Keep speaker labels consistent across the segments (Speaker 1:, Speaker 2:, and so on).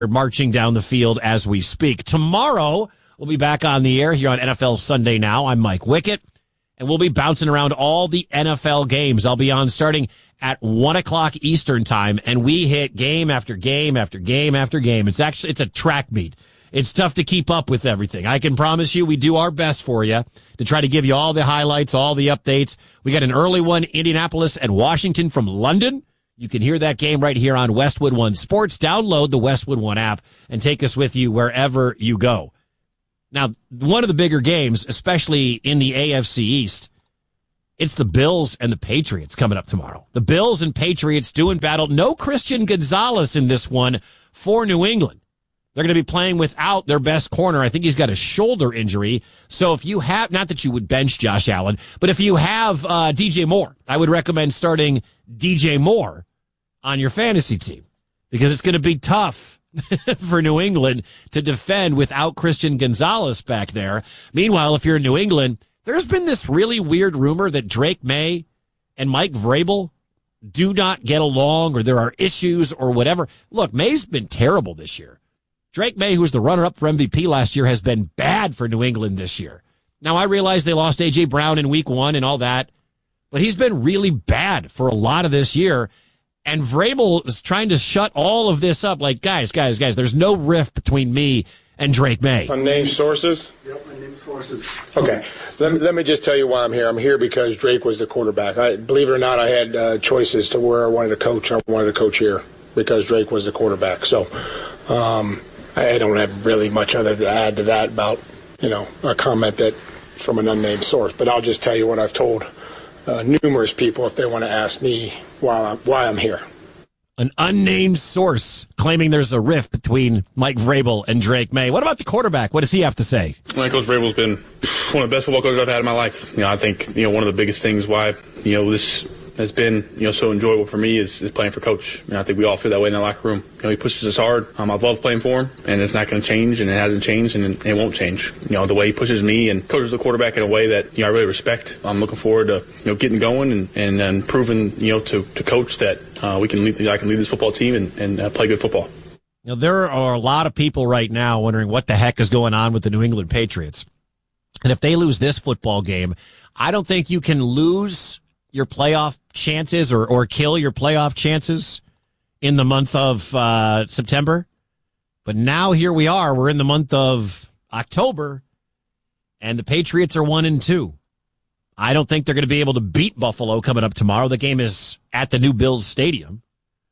Speaker 1: marching down the field as we speak. Tomorrow, we'll be back on the air here on NFL Sunday Now. I'm Mike Wickett, and we'll be bouncing around all the NFL games. I'll be on starting at 1 o'clock Eastern time, and we hit game after game after game after game. It's a track meet. It's tough to keep up with everything. I can promise you we do our best for you to try to give you all the highlights, all the updates. We got an early one, Indianapolis and Washington from London. You can hear that game right here on Westwood One Sports. Download the Westwood One app and take us with you wherever you go. Now, one of the bigger games, especially in the AFC East, it's the Bills and the Patriots coming up tomorrow. The Bills and Patriots doing battle. No Christian Gonzalez in this one for New England. They're going to be playing without their best corner. I think he's got a shoulder injury. So if you have, not that you would bench Josh Allen, but if you have DJ Moore, I would recommend starting DJ Moore on your fantasy team because it's going to be tough for New England to defend without Christian Gonzalez back there. Meanwhile, if you're in New England, there's been this really weird rumor that Drake May and Mike Vrabel do not get along or there are issues or whatever. Look, May's been terrible this year. Drake May, who was the runner-up for MVP last year, has been bad for New England this year. Now, I realize they lost A.J. Brown in week 1 and all that, but he's been really bad for a lot of this year. And Vrabel is trying to shut all of this up. Like, guys, there's no rift between me and Drake May.
Speaker 2: Unnamed sources?
Speaker 3: Yep, unnamed sources.
Speaker 2: Okay. Let me just tell you why I'm here. I'm here because Drake was the quarterback. Believe it or not, I had choices to where I wanted to coach. I wanted to coach here because Drake was the quarterback. So I don't have really much other to add to that about, a comment that from an unnamed source. But I'll just tell you what I've told numerous people if they want to ask me why I'm here.
Speaker 1: An unnamed source claiming there's a rift between Mike Vrabel and Drake May. What about the quarterback? What does he have to say?
Speaker 4: Coach Vrabel's been one of the best football coaches I've had in my life. I think, one of the biggest things why, this has been, so enjoyable for me is playing for Coach. I think we all feel that way in the locker room. He pushes us hard. I love playing for him, and it's not going to change, and it hasn't changed, and it won't change. The way he pushes me and coaches the quarterback in a way that I really respect. I'm looking forward to getting going and proving to Coach that I can lead this football team and play good football.
Speaker 1: There are a lot of people right now wondering what the heck is going on with the New England Patriots, and if they lose this football game, I don't think you can lose your playoff chances or kill your playoff chances in the month of September. But now here we are. We're in the month of October, and the Patriots are 1-2. I don't think they're going to be able to beat Buffalo coming up tomorrow. The game is at the new Bills Stadium.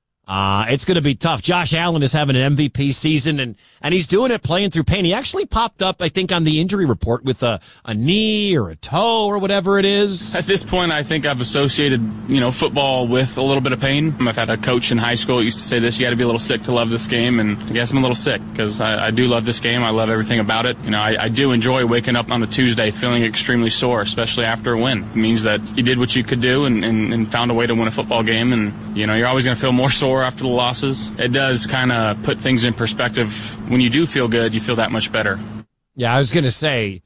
Speaker 1: It's going to be tough. Josh Allen is having an MVP season, and he's doing it playing through pain. He actually popped up, I think, on the injury report with a knee or a toe or whatever it is.
Speaker 5: At this point, I think I've associated, football with a little bit of pain. I've had a coach in high school who used to say this: you got to be a little sick to love this game, and I guess I'm a little sick because I do love this game. I love everything about it. I do enjoy waking up on the Tuesday feeling extremely sore, especially after a win. It means that you did what you could do and found a way to win a football game, and, you're always going to feel more sore after the losses. It does kind of put things in perspective. When you do feel good, you feel that much better.
Speaker 1: Yeah, I was going to say,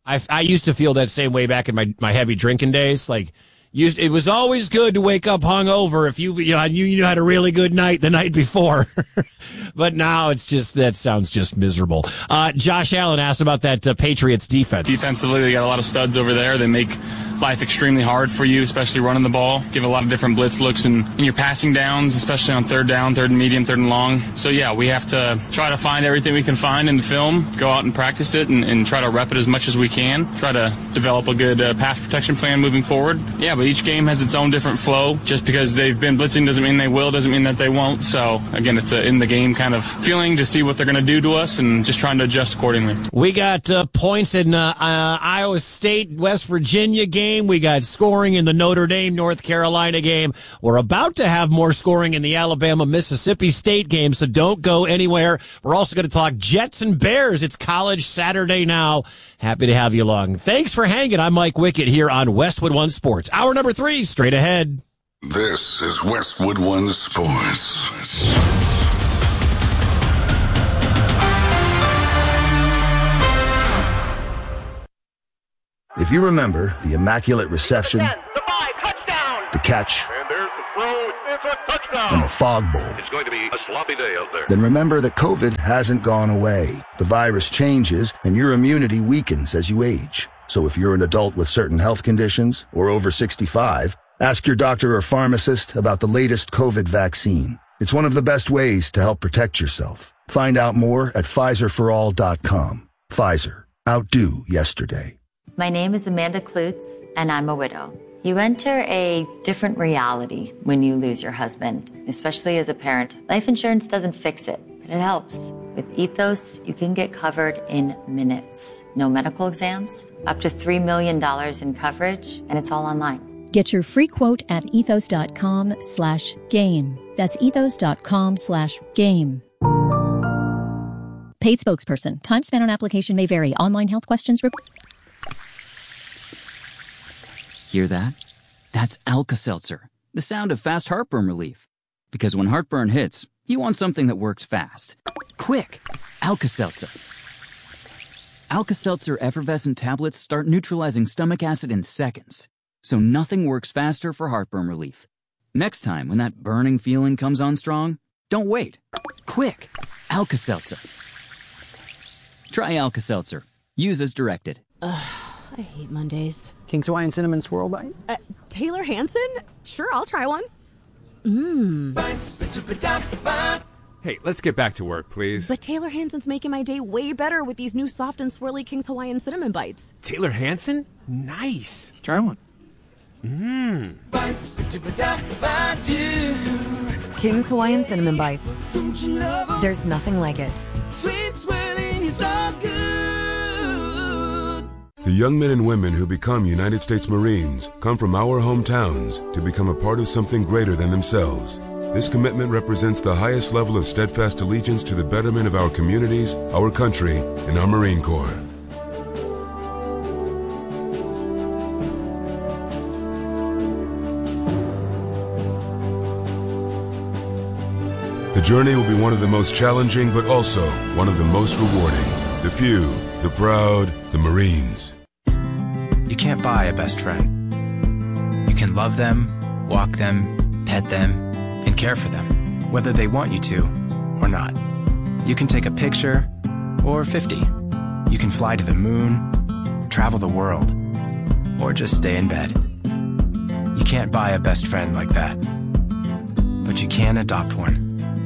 Speaker 1: I used to feel that same way back in my heavy drinking days. Like, it was always good to wake up hungover if you had a really good night the night before. But now that sounds just miserable. Josh Allen asked about that Patriots defense.
Speaker 5: Defensively, they got a lot of studs over there. They make life extremely hard for you, especially running the ball. Give a lot of different blitz looks in your passing downs, especially on third down, third and medium, third and long. So, yeah, we have to try to find everything we can find in the film, go out and practice it, and try to rep it as much as we can, try to develop a good pass protection plan moving forward. Yeah, but each game has its own different flow. Just because they've been blitzing doesn't mean they will, doesn't mean that they won't. So, again, it's a in-the-game kind of feeling to see what they're going to do to us and just trying to adjust accordingly.
Speaker 1: We got points in Iowa State, West Virginia game. We got scoring in the Notre Dame, North Carolina game. We're about to have more scoring in the Alabama, Mississippi State game, so don't go anywhere. We're also going to talk Jets and Bears. It's College Saturday now. Happy to have you along. Thanks for hanging. I'm Mike Wickett here on Westwood One Sports. Hour number 3, straight ahead.
Speaker 6: This is Westwood One Sports.
Speaker 7: If you remember the Immaculate Reception,
Speaker 8: 10, the 5, touchdown,
Speaker 7: the catch,
Speaker 8: and there's the throw. It's a
Speaker 3: and the fog bowl.
Speaker 7: It's going to be a sloppy day out there.
Speaker 3: Then remember that COVID hasn't gone away. The virus changes, and your immunity weakens as you age. So if you're an adult with certain health conditions or over 65, ask your doctor or pharmacist about the latest COVID vaccine. It's one of the best ways to help protect yourself. Find out more at PfizerForAll.com. Pfizer. Outdo yesterday.
Speaker 8: My name is Amanda Klutz, and I'm a widow. You enter a different reality when you lose your husband, especially as a parent. Life insurance doesn't fix it, but it helps. With Ethos, you can get covered in minutes. No medical exams, up to $3 million in coverage, and it's all online.
Speaker 9: Get your free quote at ethos.com/game. That's ethos.com/game. Paid spokesperson. Time spent on application may vary. Online health questions.
Speaker 10: Hear that? That's Alka-Seltzer, the sound of fast heartburn relief. Because when heartburn hits, you want something that works fast. Quick! Alka-Seltzer. Alka-Seltzer effervescent tablets start neutralizing stomach acid in seconds. So nothing works faster for heartburn relief. Next time when that burning feeling comes on strong, don't wait. Quick! Alka-Seltzer. Try Alka-Seltzer. Use as directed.
Speaker 11: I hate Mondays.
Speaker 12: King's Hawaiian Cinnamon Swirl Bite?
Speaker 11: Taylor Hanson? Sure, I'll try one.
Speaker 13: Hey, let's get back to work, please.
Speaker 11: But Taylor Hanson's making my day way better with these new soft and swirly King's Hawaiian Cinnamon Bites.
Speaker 13: Taylor Hanson? Nice.
Speaker 12: Try one.
Speaker 14: King's Hawaiian Cinnamon Bites. There's nothing like it.
Speaker 15: Sweet swirling is all good.
Speaker 16: The young men and women who become United States Marines come from our hometowns to become a part of something greater than themselves. This commitment represents the highest level of steadfast allegiance to the betterment of our communities, our country, and our Marine Corps. The journey will be one of the most challenging, but also one of the most rewarding. The few, the proud, the Marines.
Speaker 17: You can't buy a best friend. You can love them, walk them, pet them, and care for them, whether they want you to or not. You can take a picture or 50. You can fly to the moon, travel the world, or just stay in bed. You can't buy a best friend like that, but you can adopt one.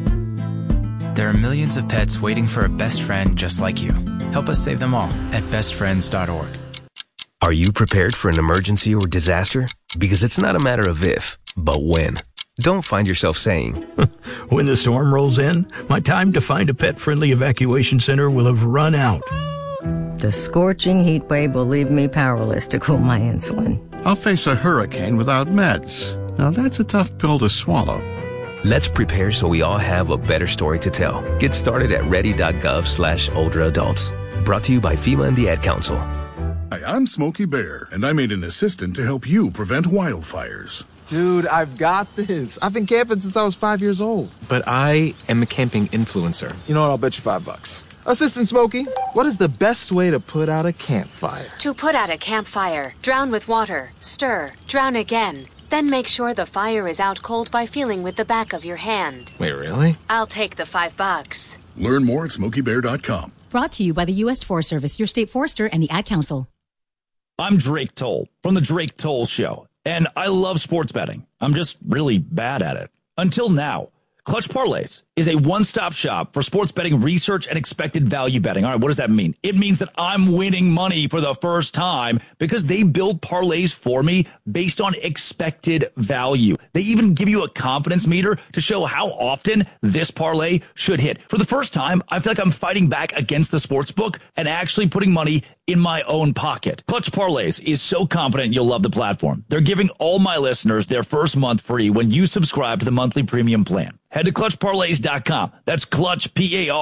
Speaker 17: There are millions of pets waiting for a best friend just like you. Help us save them all at bestfriends.org.
Speaker 18: Are you prepared for an emergency or disaster? Because it's not a matter of if, but when. Don't find yourself saying,
Speaker 19: when the storm rolls in, my time to find a pet-friendly evacuation center will have run out.
Speaker 20: The scorching heat wave will leave me powerless to cool my insulin.
Speaker 21: I'll face a hurricane without meds. Now that's a tough pill to swallow.
Speaker 18: Let's prepare so we all have a better story to tell. Get started at ready.gov/older adults. Brought to you by FEMA and the Ad Council.
Speaker 22: Hi, I'm Smokey Bear, and I made an assistant to help you prevent wildfires.
Speaker 23: Dude, I've got this. I've been camping since I was 5 years old.
Speaker 24: But I am a camping influencer.
Speaker 23: You know what? I'll bet you $5. Assistant Smokey, what is the best way to put out a campfire?
Speaker 25: To put out a campfire, drown with water, stir, drown again. Then make sure the fire is out cold by feeling with the back of your hand.
Speaker 24: Wait, really?
Speaker 25: I'll take the $5.
Speaker 22: Learn more at SmokeyBear.com.
Speaker 26: Brought to you by the U.S. Forest Service, your state forester, and the Ad Council.
Speaker 27: I'm Drake Toll from The Drake Toll Show, and I love sports betting. I'm just really bad at it. Until now. Clutch Parlays is a one-stop shop for sports betting research and expected value betting. All right, what does that mean? It means that I'm winning money for the first time because they build parlays for me based on expected value. They even give you a confidence meter to show how often this parlay should hit. For the first time, I feel like I'm fighting back against the sportsbook and actually putting money in my own pocket. Clutch Parlays is so confident you'll love the platform. They're giving all my listeners their first month free when you subscribe to the monthly premium plan. Head to ClutchParlays.com. That's Clutch,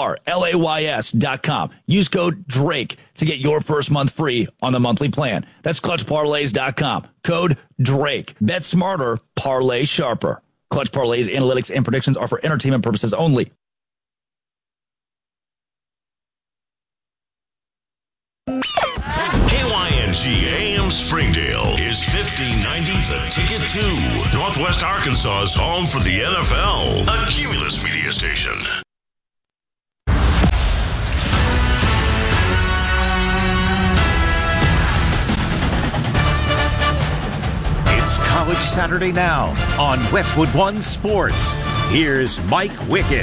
Speaker 27: PARLAYS.com. Use code DRAKE to get your first month free on the monthly plan. That's ClutchParlays.com. Code DRAKE. Bet smarter, parlay sharper. Clutch Parlays analytics and predictions are for entertainment purposes only.
Speaker 6: KYNG AM Springdale.
Speaker 1: is 1590 The Ticket 2, Northwest Arkansas's home for the NFL, a Cumulus media station.
Speaker 2: It's College Saturday now on Westwood One Sports. Here's Mike Wickett.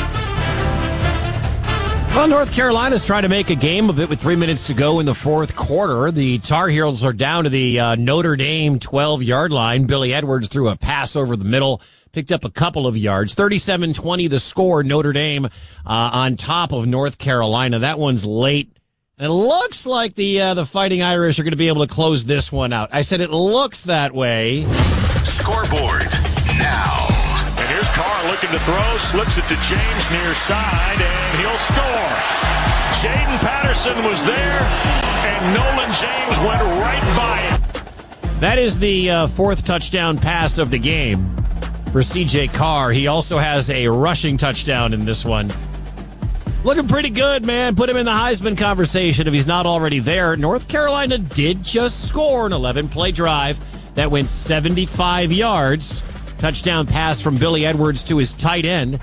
Speaker 3: Well, North Carolina's trying to make a game of it with 3 minutes to go in the fourth quarter. The Tar Heels are down to the Notre Dame 12-yard line. Billy Edwards threw a pass over the middle, picked up a couple of yards. 37-20 the score, Notre Dame on top of North Carolina. That one's late. It looks like the Fighting Irish are going to be able to close this one out. I said it looks that way.
Speaker 1: Scoreboard now.
Speaker 4: And here's Carr looking to throw, slips it to James near side, and he'll score. Jaden Patterson was there, and Nolan James went right by it.
Speaker 3: That is the fourth touchdown pass of the game for C.J. Carr. He also has a rushing touchdown in this one. Looking pretty good, man. Put him in the Heisman conversation if he's not already there. North Carolina did just score an 11-play drive that went 75 yards. Touchdown pass from Billy Edwards to his tight end.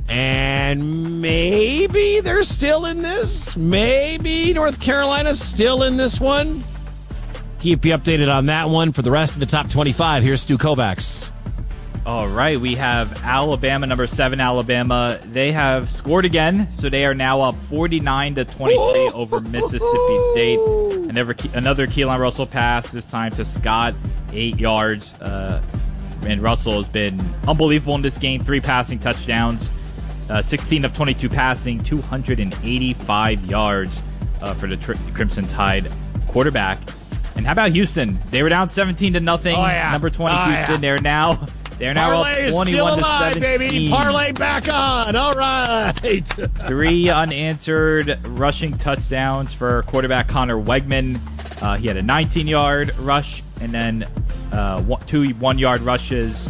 Speaker 3: And maybe they're still in this. Maybe North Carolina's still in this one. Keep you updated on that one. For the rest of the top 25, here's Stu Kovacs.
Speaker 5: All right, we have Alabama, number 7, Alabama. They have scored again, so they are now up 49-23 over Mississippi State. And another Keelan Russell pass, this time to Scott, 8 yards. And Russell has been unbelievable in this game, 3 passing touchdowns, 16 of 22 passing, 285 yards for the Crimson Tide quarterback. And how about Houston? They were down 17-0. Oh, yeah. Number 20 Houston, they're now
Speaker 3: Parlay
Speaker 2: up
Speaker 3: 21-17. Baby. Parlay back on. All right.
Speaker 5: 3 unanswered rushing touchdowns for quarterback Connor Wegman. He had a 19-yard rush and then 2 one-yard rushes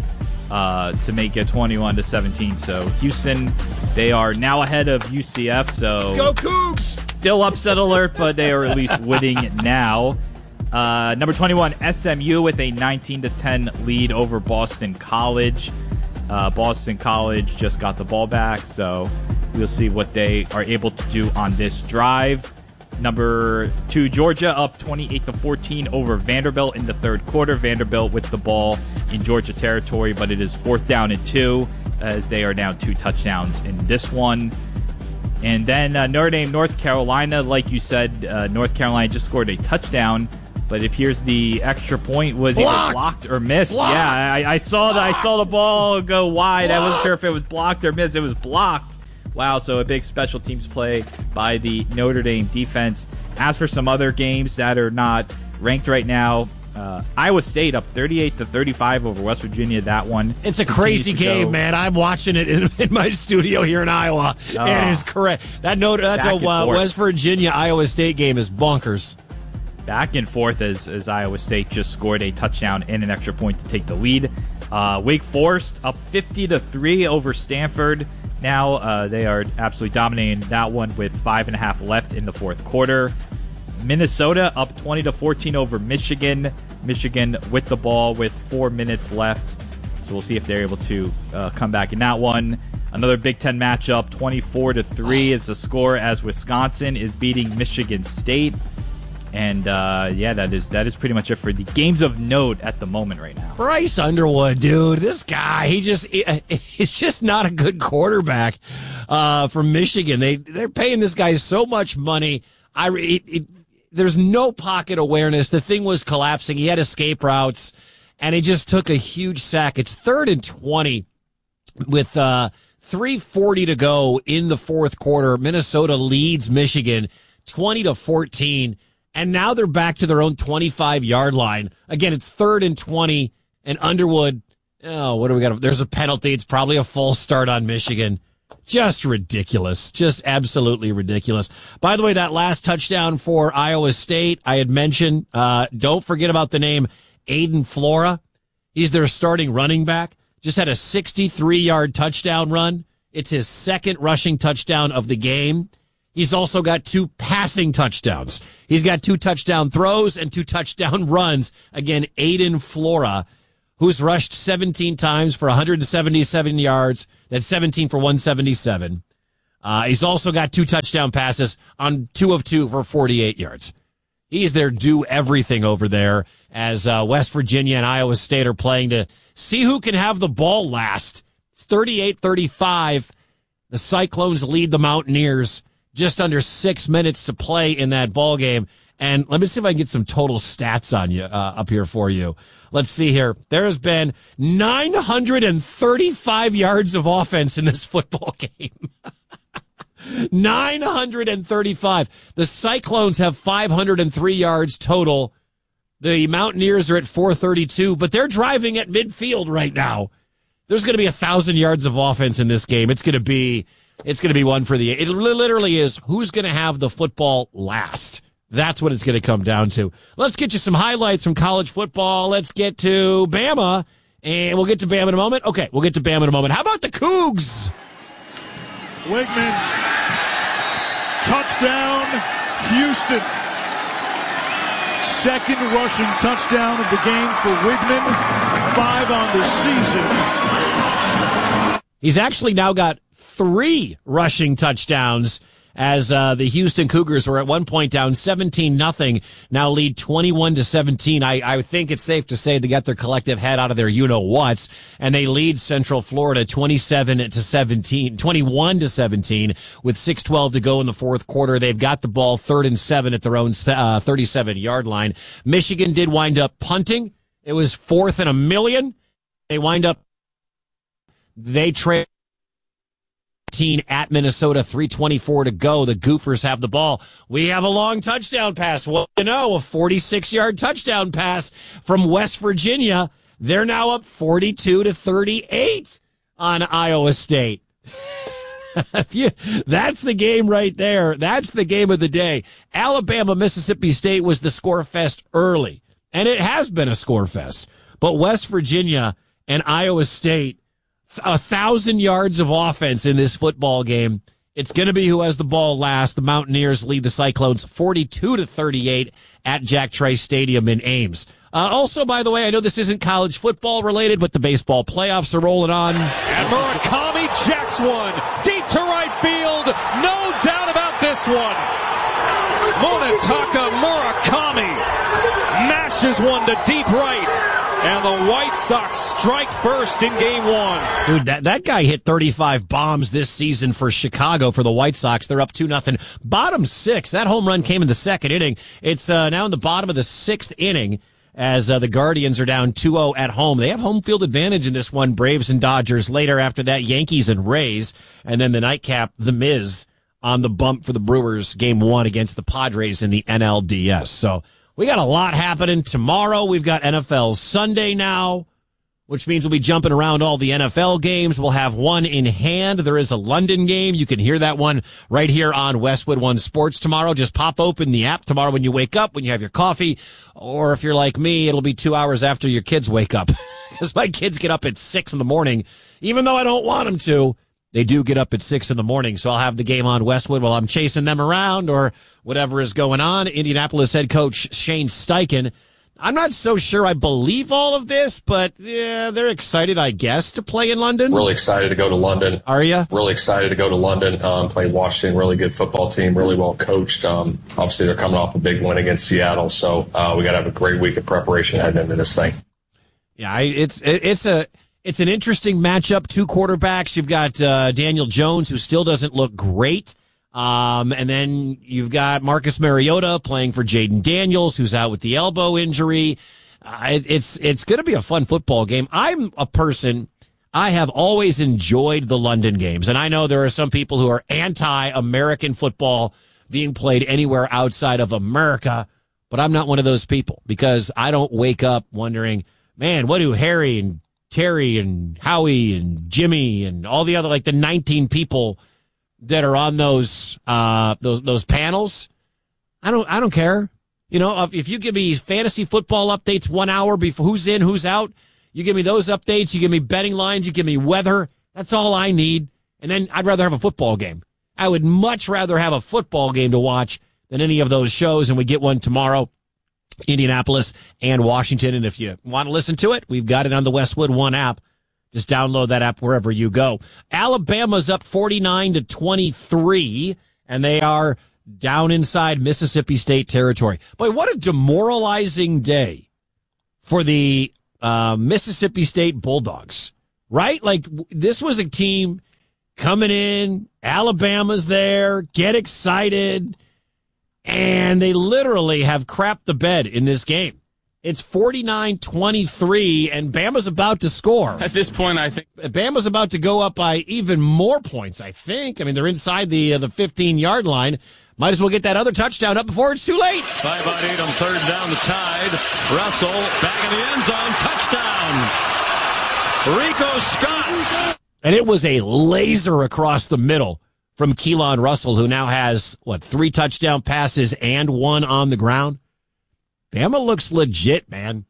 Speaker 5: to make it 21-17. So Houston, they are now ahead of UCF. So
Speaker 3: let's go Cougs!
Speaker 5: Still upset alert, but they are at least winning now. Number 21, SMU with a 19-10 lead over Boston College. Boston College just got the ball back, so we'll see what they are able to do on this drive. Number 2, Georgia up 28-14 over Vanderbilt in the third quarter. Vanderbilt with the ball in Georgia territory, but it is 4th down and 2 as they are down 2 touchdowns in this one. And then Notre Dame, North Carolina. Like you said, North Carolina just scored a touchdown. But it appears the extra point was either blocked or missed. Blocked. Yeah, I saw that. I saw the ball go wide. I wasn't sure if it was blocked or missed. It was blocked. Wow, so a big special teams play by the Notre Dame defense. As for some other games that are not ranked right now, Iowa State up 38-35 over West Virginia. That one.
Speaker 3: It's a crazy game, man. I'm watching it in my studio here in Iowa. It is correct. That West Virginia Iowa State game is bonkers.
Speaker 5: Back and forth as Iowa State just scored a touchdown and an extra point to take the lead. Wake Forest up 50-3 over Stanford. Now they are absolutely dominating that one with 5.5 left in the fourth quarter. Minnesota up 20-14 over Michigan. Michigan with the ball with 4 minutes left. So we'll see if they're able to come back in that one. Another Big Ten matchup, 24-3 is the score as Wisconsin is beating Michigan State. And, that is pretty much it for the games of note at the moment right now.
Speaker 3: Bryce Underwood, dude, this guy, he's just not a good quarterback from Michigan. They're paying this guy so much money. There's no pocket awareness. The thing was collapsing. He had escape routes, and he just took a huge sack. It's 3rd and 20 with 3:40 to go in the fourth quarter. Minnesota leads Michigan 20-14. And now they're back to their own 25-yard line. Again, it's 3rd and 20, and Underwood, what do we got? There's a penalty. It's probably a false start on Michigan. Just ridiculous. Just absolutely ridiculous. By the way, that last touchdown for Iowa State, I had mentioned, don't forget about the name Aiden Flora. He's their starting running back. Just had a 63-yard touchdown run. It's his 2nd rushing touchdown of the game. He's also got 2 passing touchdowns. He's got 2 touchdown throws and 2 touchdown runs. Again, Aiden Flora, who's rushed 17 times for 177 yards. That's 17 for 177. He's also got 2 touchdown passes on 2 of 2 for 48 yards. He's their do everything over there as West Virginia and Iowa State are playing to see who can have the ball last. It's 38-35. The Cyclones lead the Mountaineers. Just under 6 minutes to play in that ball game. And let me see if I can get some total stats on you up here for you. Let's see here. There has been 935 yards of offense in this football game. 935. The Cyclones have 503 yards total. The Mountaineers are at 432, but they're driving at midfield right now. There's going to be 1,000 yards of offense in this game. It's going to be one for the. It literally is who's going to have the football last. That's what it's going to come down to. Let's get you some highlights from college football. Let's get to Bama, and we'll get to Bama in a moment. Okay, we'll get to Bama in a moment. How about the Cougs?
Speaker 7: Wigman, touchdown, Houston. Second rushing touchdown of the game for Wigman. 5 on the season.
Speaker 3: He's actually now got 3 rushing touchdowns as the Houston Cougars were at one point down 17-0, now lead 21-17. I think it's safe to say they got their collective head out of their you-know-whats, and they lead Central Florida 21-17 with 6:12 to go in the fourth quarter. They've got the ball 3rd and 7 at their own 37-yard line. Michigan did wind up punting. It was 4th and 1,000,000. They trailed at Minnesota, 3:24 to go. The Gophers have the ball. We have a long touchdown pass. Well, a 46-yard touchdown pass from West Virginia. They're now up 42-38 on Iowa State. That's the game right there. That's the game of the day. Alabama, Mississippi State was the score fest early, and it has been a score fest. But West Virginia and Iowa State, 1,000 yards of offense in this football game. It's going to be who has the ball last. The Mountaineers lead the Cyclones 42-38 at Jack Trice Stadium in Ames. Also, by the way, I know this isn't college football related, but the baseball playoffs are rolling on.
Speaker 4: And Murakami jacks one deep to right field. No doubt about this one. Munetaka Murakami mashes one to deep right. And the White Sox strike first in game 1.
Speaker 3: Dude, that guy hit 35 bombs this season for Chicago for the White Sox. They're up 2-0. Bottom 6. That home run came in the 2nd inning. It's now in the bottom of the 6th inning as the Guardians are down 2-0 at home. They have home field advantage in this one, Braves and Dodgers. Later after that, Yankees and Rays. And then the nightcap, The Miz on the bump for the Brewers, game 1 against the Padres in the NLDS. So we got a lot happening tomorrow. We've got NFL Sunday now, which means we'll be jumping around all the NFL games. We'll have one in hand. There is a London game. You can hear that one right here on Westwood One Sports tomorrow. Just pop open the app tomorrow when you wake up, when you have your coffee, or if you're like me, it'll be 2 hours after your kids wake up. Because my kids get up at 6 in the morning, even though I don't want them to. They do get up at 6 in the morning, so I'll have the game on Westwood while I'm chasing them around or whatever is going on. Indianapolis head coach Shane Steichen. I'm not so sure I believe all of this, but yeah, they're excited, I guess, to play in London.
Speaker 8: Really excited to go to London.
Speaker 3: Are you?
Speaker 8: Really excited to go to London, play Washington, really good football team, really well coached. Obviously, they're coming off a big win against Seattle, so we got to have a great week of preparation heading into this thing.
Speaker 3: Yeah, it's an interesting matchup. 2 quarterbacks. You've got Daniel Jones, who still doesn't look great. And then you've got Marcus Mariota playing for Jaden Daniels, who's out with the elbow injury. It's going to be a fun football game. I have always enjoyed the London games. And I know there are some people who are anti-American football being played anywhere outside of America, but I'm not one of those people because I don't wake up wondering, man, what do Harry and Terry and Howie and Jimmy and all the other, like the 19 people that are on those panels. I don't care. You know, if you give me fantasy football updates 1 hour before who's in, who's out, you give me those updates, you give me betting lines, you give me weather. That's all I need. And then I'd rather have a football game. I would much rather have a football game to watch than any of those shows, and we get one tomorrow, Indianapolis and Washington. And if you want to listen to it, we've got it on the Westwood One app. Just download that app wherever you go. Alabama's up 49-23, and they are down inside Mississippi State territory. Boy, what a demoralizing day for the Mississippi State Bulldogs, right? Like, this was a team coming in, Alabama's there, get excited, and they literally have crapped the bed in this game. It's 49-23, and Bama's about to score.
Speaker 9: At this point, I think
Speaker 3: Bama's about to go up by even more points, I think. I mean, they're inside the 15-yard line. Might as well get that other touchdown up before it's too late.
Speaker 4: 5 on 8 on third down, the Tide. Russell back in the end zone. Touchdown. Rico Scott.
Speaker 3: And it was a laser across the middle from Keelan Russell, who now has, 3 touchdown passes and 1 on the ground. Bama looks legit, man.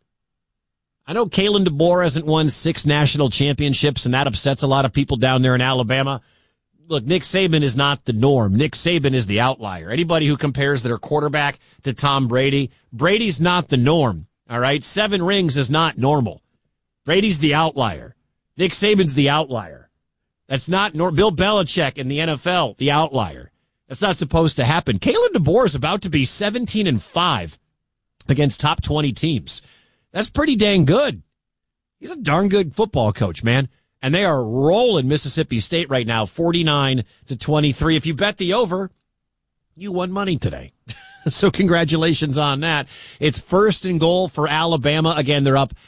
Speaker 3: I know Kalen DeBoer hasn't won 6 national championships, and that upsets a lot of people down there in Alabama. Look, Nick Saban is not the norm. Nick Saban is the outlier. Anybody who compares their quarterback to Tom Brady, Brady's not the norm, all right? 7 rings is not normal. Brady's the outlier. Nick Saban's the outlier. That's not Bill Belichick in the NFL, the outlier. That's not supposed to happen. Kalen DeBoer is about to be 17-5 against top 20 teams. That's pretty dang good. He's a darn good football coach, man. And they are rolling Mississippi State right now, 49-23. If you bet the over, you won money today. So congratulations on that. It's 1st and goal for Alabama. Again, they're up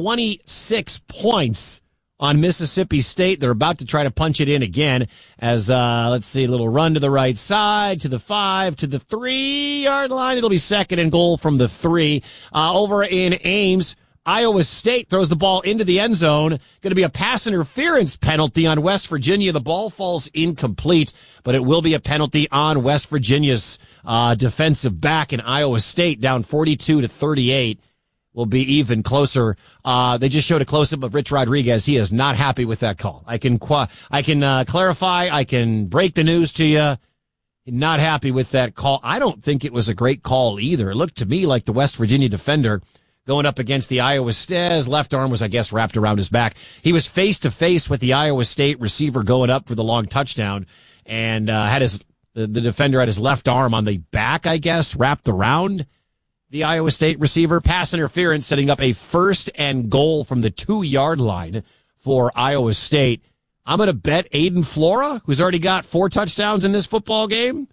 Speaker 3: 26 points on Mississippi State. They're about to try to punch it in again as, let's see, a little run to the right side, to the 5, to the 3-yard line. It'll be 2nd and goal from the 3. Over in Ames, Iowa State throws the ball into the end zone. Going to be a pass interference penalty on West Virginia. The ball falls incomplete, but it will be a penalty on West Virginia's defensive back, in Iowa State down 42-38. Will be even closer. They just showed a close-up of Rich Rodriguez. He is not happy with that call. I can clarify. I can break the news to you. Not happy with that call. I don't think it was a great call either. It looked to me like the West Virginia defender going up against the Iowa State. His left arm was, I guess, wrapped around his back. He was face-to-face with the Iowa State receiver going up for the long touchdown, and had the defender had his left arm on the back, I guess, wrapped around the Iowa State receiver. Pass interference, setting up a 1st and goal from the 2-yard line for Iowa State. I'm going to bet Aiden Flora, who's already got 4 touchdowns in this football game,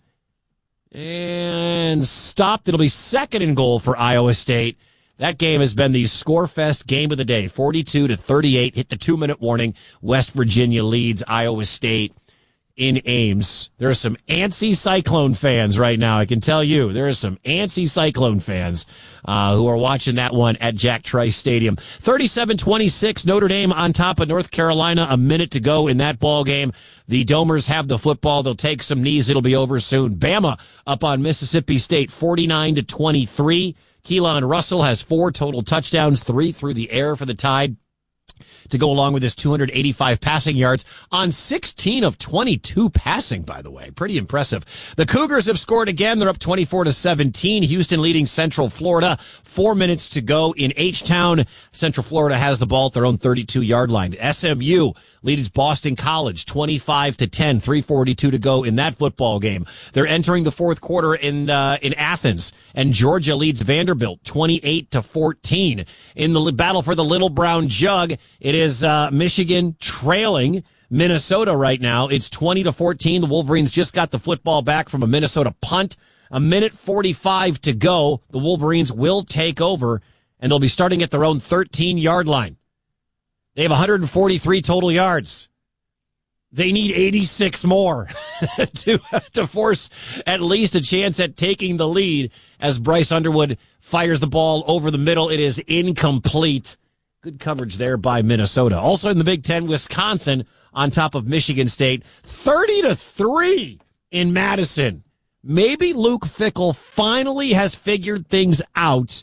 Speaker 3: and stopped. It'll be 2nd and goal for Iowa State. That game has been the Scorefest game of the day. 42-38. Hit the 2-minute warning. West Virginia leads Iowa State in Ames. There are some antsy Cyclone fans right now. I can tell you, there are some antsy Cyclone fans who are watching that one at Jack Trice Stadium. 37-26, Notre Dame on top of North Carolina. A minute to go in that ball game. The Domers have the football. They'll take some knees. It'll be over soon. Bama up on Mississippi State, 49-23. Keelan Russell has 4 total touchdowns, 3 through the air for the Tide, to go along with his 285 passing yards on 16 of 22 passing, by the way. Pretty impressive. The Cougars have scored again. They're up 24-17. Houston leading Central Florida. 4 minutes to go in H-Town. Central Florida has the ball at their own 32-yard line. SMU leads Boston College 25-10, 3:42 to go in that football game. They're entering the 4th quarter in Athens, and Georgia leads Vanderbilt 28-14. In the battle for the Little Brown Jug, it is Michigan trailing Minnesota right now. It's 20-14. The Wolverines just got the football back from a Minnesota punt. 1:45 to go. The Wolverines will take over, and they'll be starting at their own 13-yard line. They have 143 total yards. They need 86 more to force at least a chance at taking the lead as Bryce Underwood fires the ball over the middle. It is incomplete. Good coverage there by Minnesota. Also in the Big Ten, Wisconsin on top of Michigan State, 30-3 in Madison. Maybe Luke Fickell finally has figured things out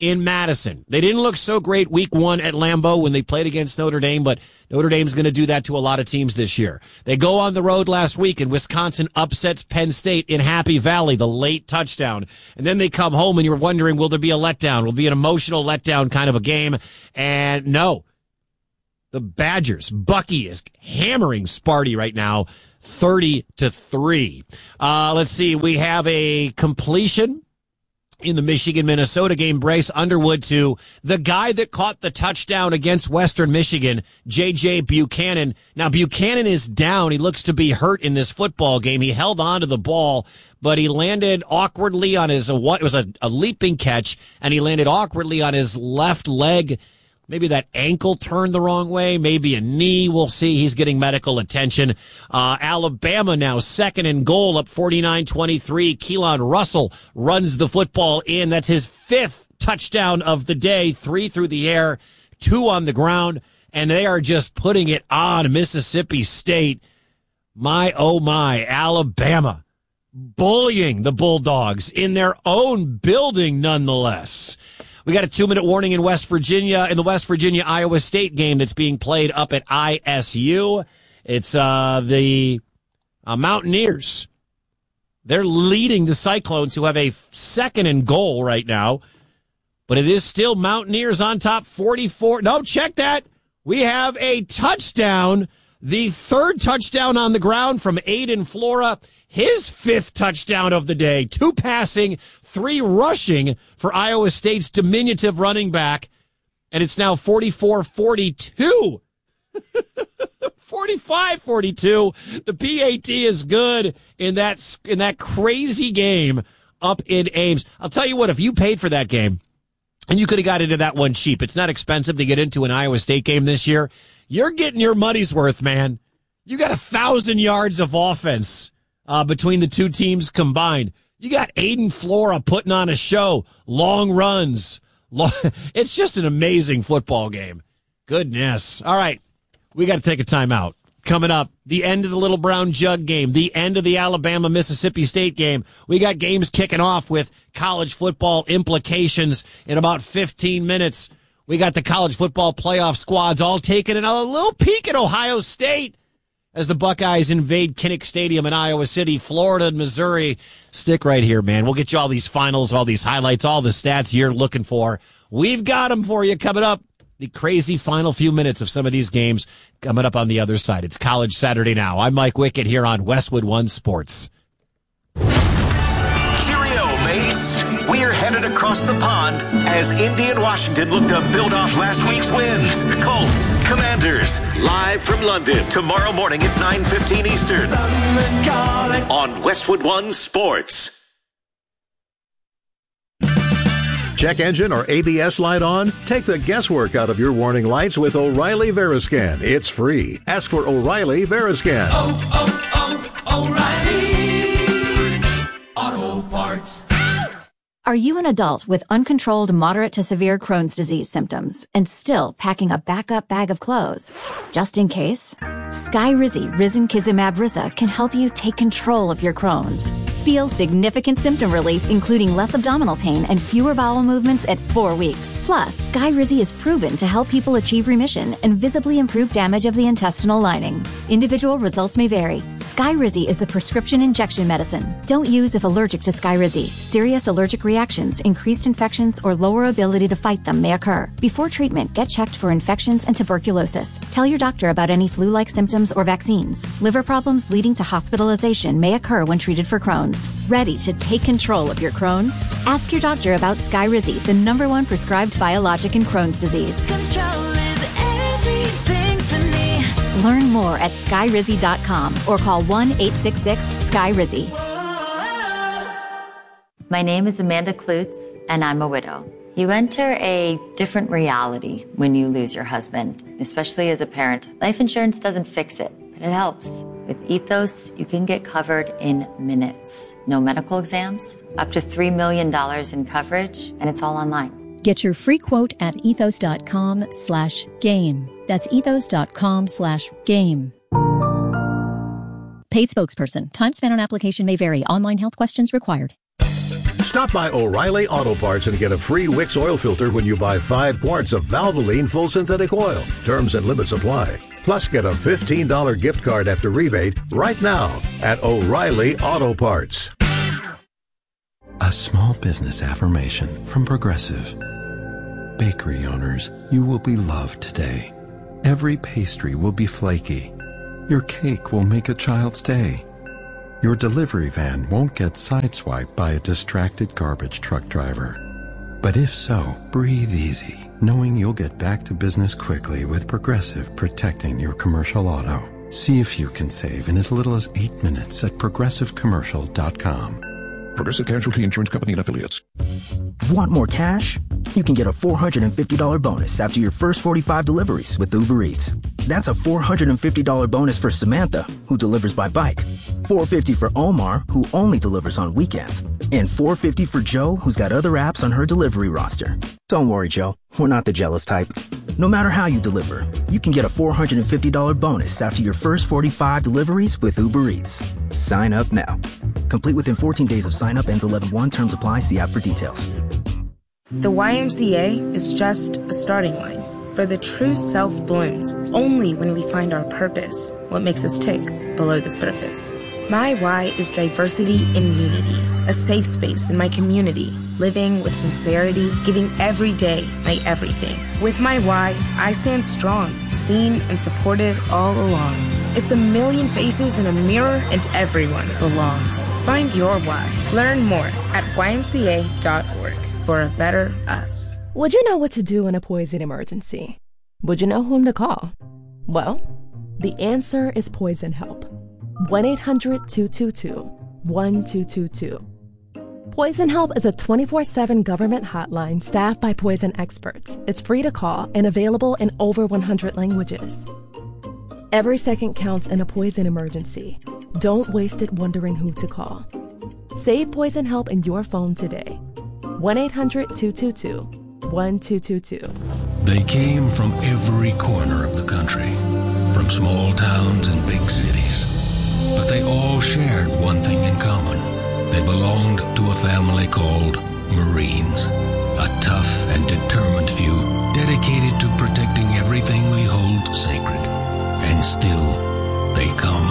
Speaker 3: in Madison. They didn't look so great week 1 at Lambeau when they played against Notre Dame, but Notre Dame's going to do that to a lot of teams this year. They go on the road last week, and Wisconsin upsets Penn State in Happy Valley, the late touchdown. And then they come home, and you're wondering, will there be a letdown? Will it be an emotional letdown kind of a game? And no. The Badgers, Bucky is hammering Sparty right now, 30-3. Let's see. We have a completion in the Michigan-Minnesota game. Bryce Underwood to the guy that caught the touchdown against Western Michigan, J.J. Buchanan. Now, Buchanan is down. He looks to be hurt in this football game. He held on to the ball, but he landed awkwardly on his, it was a leaping catch, and he landed awkwardly on his left leg. Maybe that ankle turned the wrong way, maybe a knee. We'll see. He's getting medical attention. Alabama now 2nd and goal, up 49-23. Keelan Russell runs the football in. That's his 5th touchdown of the day. 3 through the air, 2 on the ground, and they are just putting it on Mississippi State. My, oh my, Alabama bullying the Bulldogs in their own building nonetheless. We got a 2-minute warning in West Virginia, in the West Virginia-Iowa State game that's being played up at ISU. It's the Mountaineers. They're leading the Cyclones, who have a 2nd and goal right now. But it is still Mountaineers on top, 44. No, check that. We have a touchdown, the 3rd touchdown on the ground from Aiden Flora. His 5th touchdown of the day, 2 passing, 3 rushing for Iowa State's diminutive running back. And it's now 44-42. 45-42. The PAT is good in that crazy game up in Ames. I'll tell you what, if you paid for that game, and you could have got into that one cheap, it's not expensive to get into an Iowa State game this year, you're getting your money's worth, man. You got 1,000 yards of offense between the two teams combined. You got Aiden Flora putting on a show, long runs. It's just an amazing football game. Goodness. All right, we got to take a timeout. Coming up, the end of the Little Brown Jug game, the end of the Alabama-Mississippi State game. We got games kicking off with college football implications in about 15 minutes. We got the college football playoff squads all taking a little peek at Ohio State as the Buckeyes invade Kinnick Stadium in Iowa City, Florida, and Missouri. Stick right here, man. We'll get you all these finals, all these highlights, all the stats you're looking for. We've got them for you coming up. The crazy final few minutes of some of these games coming up on the other side. It's College Saturday Now. I'm Mike Wickett here on Westwood One Sports.
Speaker 2: Cheerio, mates. We're headed across the pond as Indy and Washington look to build off last week's wins. Colts, Commanders, live from London tomorrow morning at 9:15 Eastern on Westwood One Sports.
Speaker 9: Check engine or ABS light on? Take the guesswork out of your warning lights with O'Reilly Veriscan. It's free. Ask for O'Reilly Veriscan.
Speaker 10: O'Reilly Auto Parts.
Speaker 11: Are you an adult with uncontrolled moderate to severe Crohn's disease symptoms and still packing a backup bag of clothes? Just in case? Skyrizi Risankizumab Riza can help you take control of your Crohn's. Feel significant symptom relief, including less abdominal pain and fewer bowel movements at 4 weeks. Plus, Skyrizi is proven to help people achieve remission and visibly improve damage of the intestinal lining. Individual results may vary. Skyrizi is a prescription injection medicine. Don't use if allergic to Skyrizi. Serious allergic reactions, increased infections, or lower ability to fight them may occur. Before treatment, get checked for infections and tuberculosis. Tell your doctor about any flu-like symptoms or vaccines. Liver problems leading to hospitalization may occur when treated for Crohn's. Ready to take control of your Crohn's? Ask your doctor about Skyrizi, the #1 prescribed biologic in Crohn's disease.
Speaker 10: Control is everything to me.
Speaker 11: Learn more at skyrizi.com or call 1-866-SKYRIZI.
Speaker 12: My name is Amanda Klutz, and I'm a widow. You enter a different reality when you lose your husband, especially as a parent. Life insurance doesn't fix it, but it helps. With Ethos, you can get covered in minutes. No medical exams, up to $3 million in coverage, and it's all online.
Speaker 13: Get your free quote at ethos.com/game. That's ethos.com/game. Paid spokesperson. Time spent on application may vary. Online health questions required.
Speaker 9: Stop by O'Reilly Auto Parts and get a free Wix oil filter when you buy 5 quarts of Valvoline full synthetic oil. Terms and limits apply. Plus, get a $15 gift card after rebate right now at O'Reilly Auto Parts.
Speaker 13: A small business affirmation from Progressive. Bakery owners, you will be loved today. Every pastry will be flaky. Your cake will make a child's day. Your delivery van won't get sideswiped by a distracted garbage truck driver. But if so, breathe easy, knowing you'll get back to business quickly with Progressive protecting your commercial auto. See if you can save in as little as 8 minutes at progressivecommercial.com.
Speaker 21: Progressive Casualty Insurance Company and Affiliates.
Speaker 14: Want more cash? You can get a $450 bonus after your first 45 deliveries with Uber Eats. That's a $450 bonus for Samantha, who delivers by bike. $450 for Omar, who only delivers on weekends. And $450 for Joe, who's got other apps on her delivery roster. Don't worry, Joe. We're not the jealous type. No matter how you deliver, you can get a $450 bonus after your first 45 deliveries with Uber Eats. Sign up now. Complete within 14 days of sign up. Ends 11/1. Terms apply. See app for details.
Speaker 15: The YMCA is just a starting line. For the true self blooms only when we find our purpose, what makes us tick below the surface. My why is diversity and unity, a safe space in my community, living with sincerity, giving every day my everything. With my why, I stand strong, seen and supported all along. It's a million faces in a mirror and everyone belongs. Find your why. Learn more at ymca.org for a better us.
Speaker 16: Would you know what to do in a poison emergency? Would you know whom to call? Well, the answer is Poison Help. 1-800-222-1222. Poison Help is a 24/7 government hotline staffed by poison experts. It's free to call and available in over 100 languages. Every second counts in a poison emergency. Don't waste it wondering who to call. Save Poison Help in your phone today. 1-800-222-1222.
Speaker 17: They came from every corner of the country, from small towns and big cities. But they all shared one thing in common. They belonged to a family called Marines, a tough and determined few dedicated to protecting everything we hold sacred. And still, they come.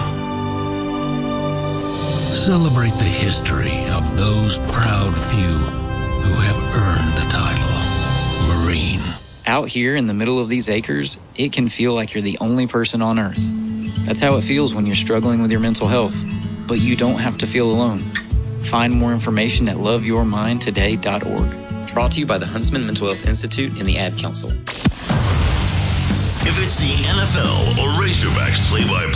Speaker 17: Celebrate the history of those proud few who have earned the title Marine.
Speaker 19: Out here in the middle of these acres, it can feel like you're the only person on Earth. That's how it feels when you're struggling with your mental health. But you don't have to feel alone. Find more information at loveyourmindtoday.org.
Speaker 20: Brought to you by the Huntsman Mental Health Institute and the Ad Council.
Speaker 1: If it's the NFL or Razorbacks play-by-play,